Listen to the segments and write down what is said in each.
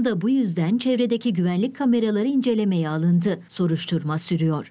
Tam da bu yüzden çevredeki güvenlik kameraları incelemeye alındı. Soruşturma sürüyor.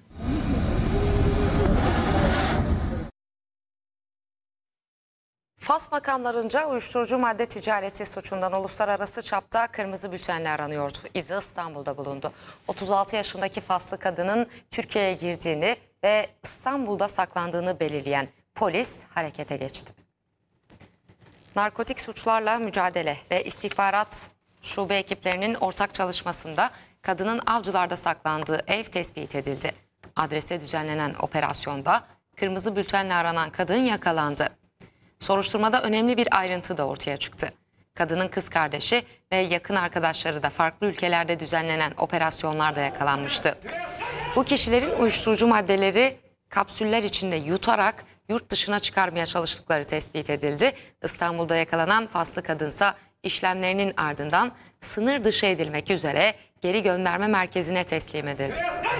Fas makamlarınca uyuşturucu madde ticareti suçundan uluslararası çapta kırmızı bültenle aranıyordu. İzi İstanbul'da bulundu. 36 yaşındaki Faslı kadının Türkiye'ye girdiğini ve İstanbul'da saklandığını belirleyen polis harekete geçti. Narkotik suçlarla mücadele ve istihbarat şube ekiplerinin ortak çalışmasında kadının Avcılar'da saklandığı ev tespit edildi. Adrese düzenlenen operasyonda kırmızı bültenle aranan kadın yakalandı. Soruşturmada önemli bir ayrıntı da ortaya çıktı. Kadının kız kardeşi ve yakın arkadaşları da farklı ülkelerde düzenlenen operasyonlarda yakalanmıştı. Bu kişilerin uyuşturucu maddeleri kapsüller içinde yutarak yurt dışına çıkarmaya çalıştıkları tespit edildi. İstanbul'da yakalanan Faslı kadınsa işlemlerinin ardından sınır dışı edilmek üzere geri gönderme merkezine teslim edildi.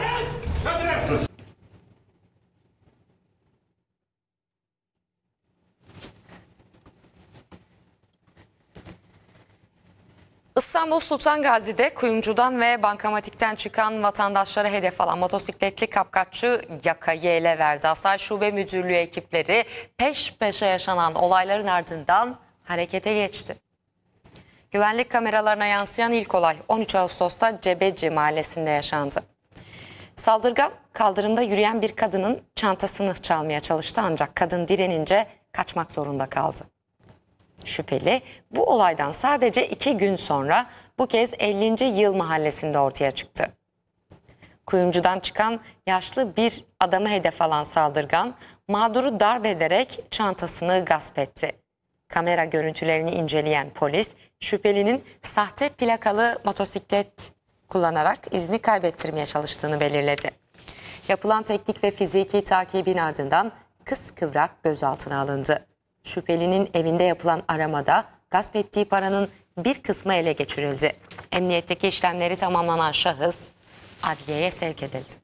İstanbul Sultan Gazi'de kuyumcudan ve bankamatikten çıkan vatandaşlara hedef alan motosikletli kapkaççı yakayı ele verdi. Asayiş Şube Müdürlüğü ekipleri peş peşe yaşanan olayların ardından harekete geçti. Güvenlik kameralarına yansıyan ilk olay 13 Ağustos'ta Cebeci mahallesinde yaşandı. Saldırgan kaldırımda yürüyen bir kadının çantasını çalmaya çalıştı ancak kadın direnince kaçmak zorunda kaldı. Şüpheli bu olaydan sadece 2 gün sonra bu kez 50. Yıl mahallesinde ortaya çıktı. Kuyumcudan çıkan yaşlı bir adamı hedef alan saldırgan mağduru darp ederek çantasını gasp etti. Kamera görüntülerini inceleyen polis şüphelinin sahte plakalı motosiklet kullanarak izni kaybettirmeye çalıştığını belirledi. Yapılan teknik ve fiziki takibin ardından kıskıvrak gözaltına alındı. Şüphelinin evinde yapılan aramada gasp ettiği paranın bir kısmı ele geçirildi. Emniyetteki işlemleri tamamlanan şahıs adliyeye sevk edildi.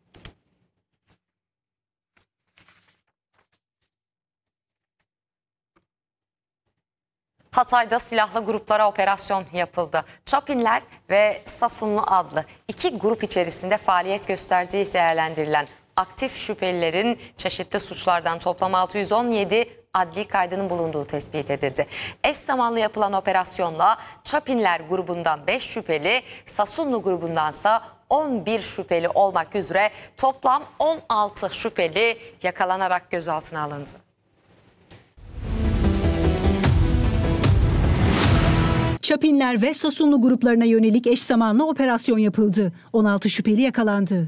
Hatay'da silahlı gruplara operasyon yapıldı. Çapinler ve Sasunlu adlı 2 grup içerisinde faaliyet gösterdiği değerlendirilen aktif şüphelilerin çeşitli suçlardan toplam 617 adli kaydının bulunduğu tespit edildi. Eş zamanlı yapılan operasyonla Çapinler grubundan 5 şüpheli, Sasunlu grubundansa 11 şüpheli olmak üzere toplam 16 şüpheli yakalanarak gözaltına alındı. Çapinler ve Sasunlu gruplarına yönelik eş zamanlı operasyon yapıldı. 16 şüpheli yakalandı.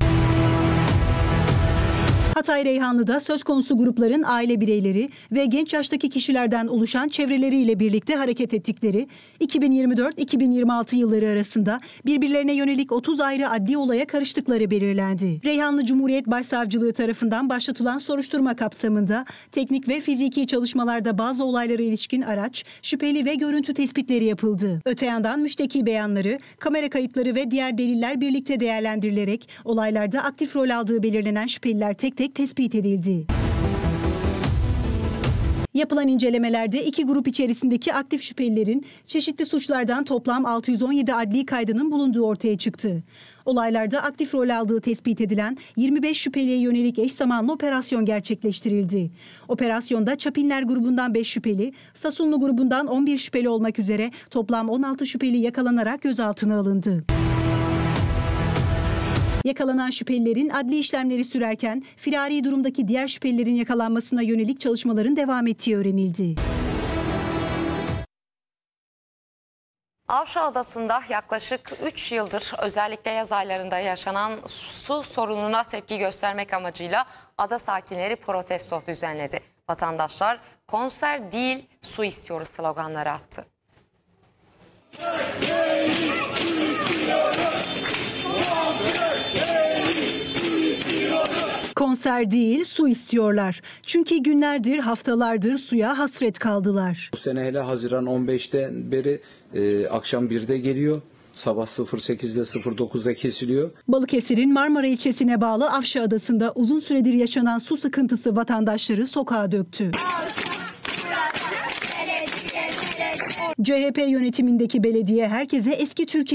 Hatay Reyhanlı'da söz konusu grupların aile bireyleri ve genç yaştaki kişilerden oluşan çevreleriyle birlikte hareket ettikleri 2024-2026 yılları arasında birbirlerine yönelik 30 ayrı adli olaya karıştıkları belirlendi. Reyhanlı Cumhuriyet Başsavcılığı tarafından başlatılan soruşturma kapsamında teknik ve fiziki çalışmalarda bazı olaylara ilişkin araç, şüpheli ve görüntü tespitleri yapıldı. Öte yandan müşteki beyanları, kamera kayıtları ve diğer deliller birlikte değerlendirilerek olaylarda aktif rol aldığı belirlenen şüpheliler tek tek tespit edildi. Yapılan incelemelerde 2 grup içerisindeki aktif şüphelilerin çeşitli suçlardan toplam 617 adli kaydının bulunduğu ortaya çıktı. Olaylarda aktif rol aldığı tespit edilen 25 şüpheliye yönelik eş zamanlı operasyon gerçekleştirildi. Operasyonda Çapinler grubundan 5 şüpheli, Sasunlu grubundan 11 şüpheli olmak üzere toplam 16 şüpheli yakalanarak gözaltına alındı. Yakalanan şüphelilerin adli işlemleri sürerken firari durumdaki diğer şüphelilerin yakalanmasına yönelik çalışmaların devam ettiği öğrenildi. Avşa Adası'nda yaklaşık 3 yıldır özellikle yaz aylarında yaşanan su sorununa tepki göstermek amacıyla ada sakinleri protesto düzenledi. Vatandaşlar konser değil su istiyoruz sloganları attı. Konser değil, su istiyorlar. Çünkü günlerdir, haftalardır suya hasret kaldılar. Bu sene hele Haziran 15'ten beri akşam 1'de geliyor. Sabah 08'de 09'da kesiliyor. Balıkesir'in Marmara ilçesine bağlı Avşa Adası'nda uzun süredir yaşanan su sıkıntısı vatandaşları sokağa döktü. CHP yönetimindeki belediye herkese eski Türkiye